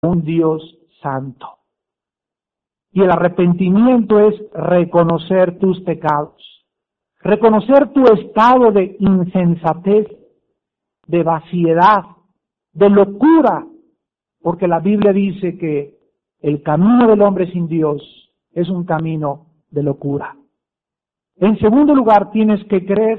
un Dios santo. Y el arrepentimiento es reconocer tus pecados, reconocer tu estado de insensatez, de vaciedad, de locura, porque la Biblia dice que el camino del hombre sin Dios es un camino de locura. En segundo lugar, tienes que creer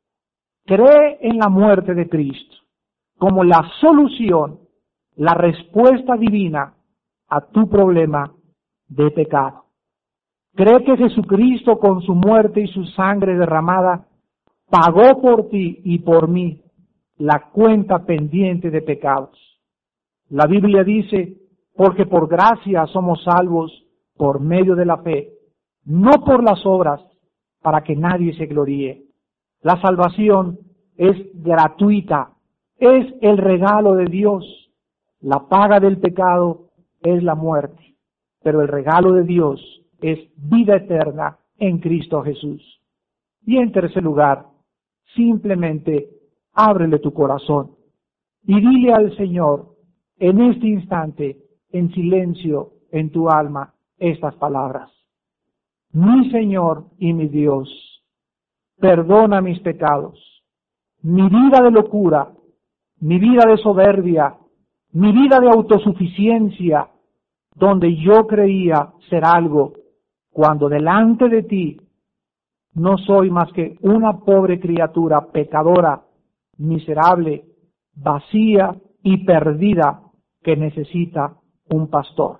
en la muerte de Cristo como la solución, la respuesta divina a tu problema de pecado. Cree que Jesucristo con su muerte y su sangre derramada pagó por ti y por mí la cuenta pendiente de pecados. La Biblia dice, porque por gracia somos salvos por medio de la fe, no por las obras, para que nadie se gloríe. La salvación es gratuita, es el regalo de Dios. La paga del pecado es la muerte, pero el regalo de Dios es vida eterna en Cristo Jesús. Y en tercer lugar, simplemente ábrele tu corazón y dile al Señor en este instante, en silencio, en tu alma, estas palabras. Mi Señor y mi Dios, perdona mis pecados, mi vida de locura, mi vida de soberbia, mi vida de autosuficiencia, donde yo creía ser algo, cuando delante de ti no soy más que una pobre criatura pecadora, miserable, vacía y perdida que necesita un pastor.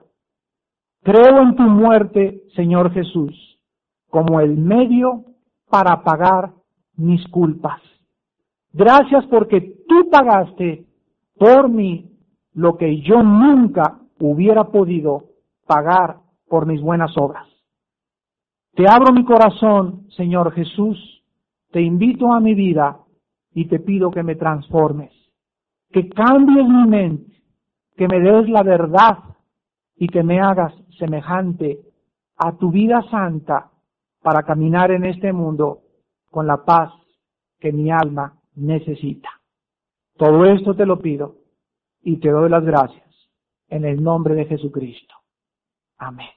Creo en tu muerte, Señor Jesús, como el medio para pagar mis culpas. Gracias porque tú pagaste por mí lo que yo nunca hubiera podido pagar por mis buenas obras. Te abro mi corazón, Señor Jesús, te invito a mi vida y te pido que me transformes, que cambies mi mente, que me des la verdad y que me hagas semejante a tu vida santa para caminar en este mundo con la paz que mi alma necesita. Todo esto te lo pido y te doy las gracias en el nombre de Jesucristo. Amén.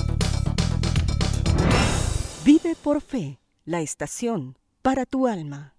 Vive por fe, la estación para tu alma.